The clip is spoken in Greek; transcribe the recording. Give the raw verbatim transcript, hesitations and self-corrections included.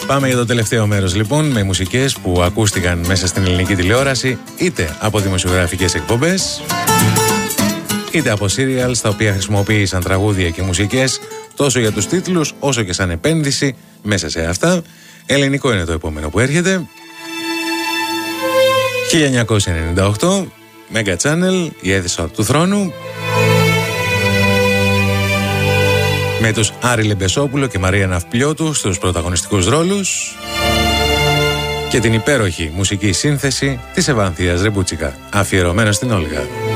Πάμε για το τελευταίο μέρος λοιπόν, με μουσικές που ακούστηκαν μέσα στην ελληνική τηλεόραση, είτε από δημοσιογραφικές εκπομπές, είτε από serials τα οποία χρησιμοποίησαν τραγούδια και μουσικές τόσο για τους τίτλους όσο και σαν επένδυση μέσα σε αυτά. Ελληνικό είναι το επόμενο που έρχεται. χίλια εννιακόσια ενενήντα οκτώ, Mega Channel, η αίθουσα του θρόνου, με τους Άρη Λεμπεσόπουλο και Μαρία Ναυπλιώτου στους πρωταγωνιστικούς ρόλους και την υπέροχη μουσική σύνθεση της Ευανθίας Ρεμπούτσικα, αφιερωμένο στην Όλγα.